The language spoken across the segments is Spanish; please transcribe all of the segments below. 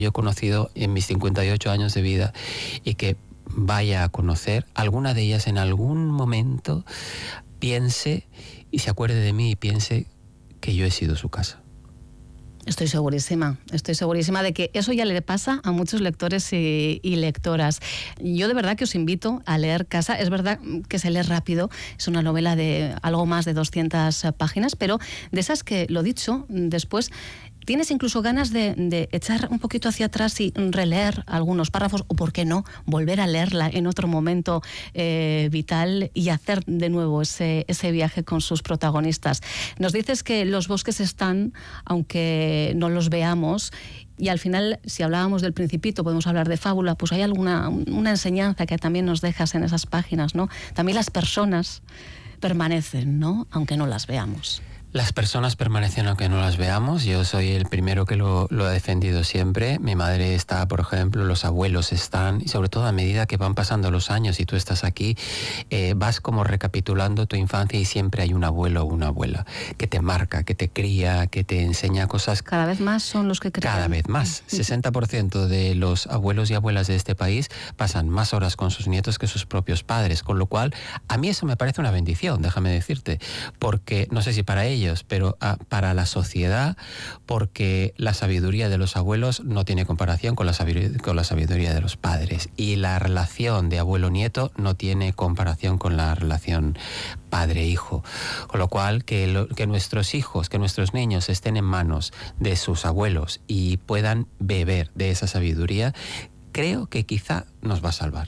yo he conocido en mis 58 años de vida y que vaya a conocer, alguna de ellas en algún momento piense y se acuerde de mí y piense que yo he sido su casa. Estoy segurísima de que eso ya le pasa a muchos lectores y lectoras. Yo de verdad que os invito a leer Casa. Es verdad que se lee rápido, es una novela de algo más de 200 páginas, pero de esas que, lo dicho, después tienes incluso ganas de echar un poquito hacia atrás y releer algunos párrafos, o por qué no, volver a leerla en otro momento vital y hacer de nuevo ese viaje con sus protagonistas. Nos dices que los bosques están, aunque no los veamos, y al final, si hablábamos del Principito, podemos hablar de fábula, pues hay una enseñanza que también nos dejas en esas páginas, ¿no? También las personas permanecen, ¿no? Aunque no las veamos. Las personas permanecen aunque no las veamos. Yo soy el primero que lo ha defendido siempre. Mi madre está, por ejemplo, los abuelos están, y sobre todo a medida que van pasando los años y tú estás aquí, vas como recapitulando tu infancia y siempre hay un abuelo o una abuela que te marca, que te cría, que te enseña cosas. Cada vez más son los que creen. Cada vez más. 60% de los abuelos y abuelas de este país pasan más horas con sus nietos que sus propios padres, con lo cual a mí eso me parece una bendición, déjame decirte, porque no sé si para ellos, pero para la sociedad, porque la sabiduría de los abuelos no tiene comparación con la sabiduría de los padres, y la relación de abuelo-nieto no tiene comparación con la relación padre-hijo, con lo cual que nuestros hijos, que nuestros niños estén en manos de sus abuelos y puedan beber de esa sabiduría, creo que quizá nos va a salvar.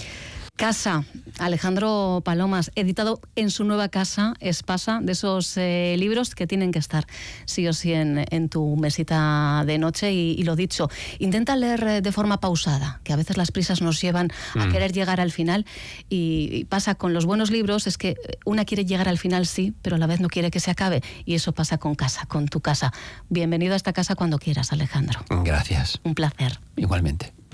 Casa, Alejandro Palomas, editado en su nueva casa, Espasa, de esos libros que tienen que estar sí o sí en tu mesita de noche. Y lo dicho, intenta leer de forma pausada, que a veces las prisas nos llevan a querer llegar al final, y pasa con los buenos libros, es que una quiere llegar al final, sí, pero a la vez no quiere que se acabe, y eso pasa con Casa, con tu casa. Bienvenido a esta casa cuando quieras, Alejandro. Gracias. Un placer. Igualmente.